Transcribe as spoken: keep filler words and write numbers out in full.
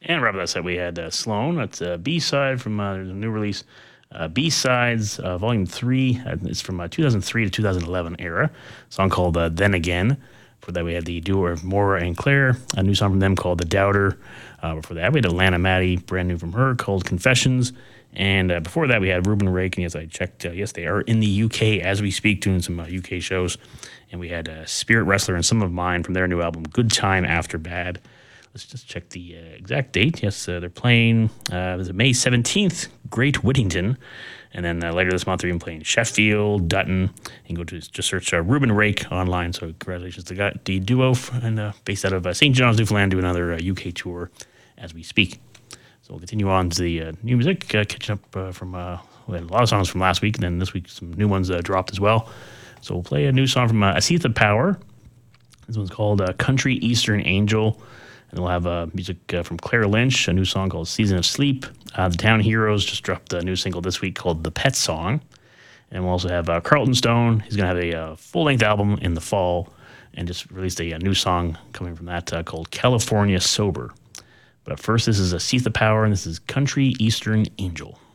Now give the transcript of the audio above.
And wrap that set, we had uh, Sloan. That's a B-side from uh, the new release. Uh, B-Sides, uh, Volume three. Uh, it's from uh, two thousand three to two thousand eleven era. A song called uh, Then Again. For that, we had the duo of Maura and Claire. A new song from them called The Doubter. Uh, before that, we had Atlanta Maddie, brand new from her, called Confessions. And uh, before that, we had Ruben Rake. And yes, I checked. Uh, yes, they are in the U K as we speak, doing some uh, U K shows. And we had uh, Spirit Wrestler and Some of Mine from their new album, Good Time After Bad. Let's just check the uh, exact date. Yes, uh, they're playing uh, was it May seventeenth, Great Whittington. And then uh, later this month, they're even playing Sheffield, Dutton. You can go to just search uh, Ruben Rake online. So congratulations to the, the duo and uh, based out of uh, Saint John's, Newfoundland, doing another uh, U K tour as we speak. So we'll continue on to the uh, new music, uh, catching up uh, from uh, we had a lot of songs from last week, and then this week some new ones uh, dropped as well. So we'll play a new song from uh, Asetha Power. This one's called uh, Country Eastern Angel. And we'll have uh, music uh, from Claire Lynch, a new song called Season of Sleep. Uh, the Town Heroes just dropped a new single this week called The Pet Song. And we'll also have uh, Carlton Stone. He's going to have a uh, full-length album in the fall and just released a, a new song coming from that uh, called California Sober. But first, this is Asetha Power, and this is Country Eastern Angel.